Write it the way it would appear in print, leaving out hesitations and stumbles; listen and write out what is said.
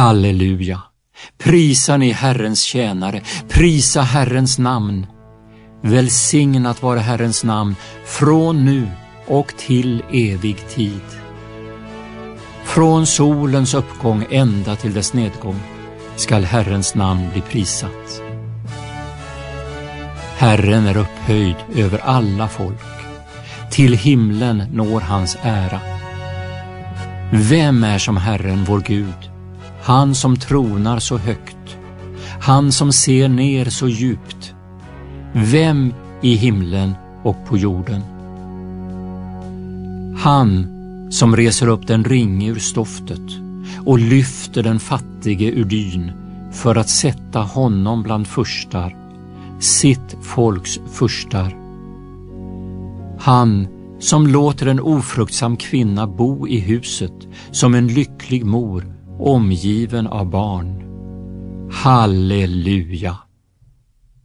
Halleluja! Prisa ni Herrens tjänare, prisa Herrens namn. Välsignat vare Herrens namn från nu och till evig tid. Från solens uppgång ända till dess nedgång skall Herrens namn bli prisat. Herren är upphöjd över alla folk. Till himlen når hans ära. Vem är som Herren vår Gud? Han som tronar så högt, han som ser ner så djupt. Vem i himlen och på jorden? Han som reser upp den ringe ur stoftet och lyfter den fattige ur dyn för att sätta honom bland furstar, sitt folks furstar. Han som låter en ofruktsam kvinna bo i huset som en lycklig mor omgiven av barn. Halleluja!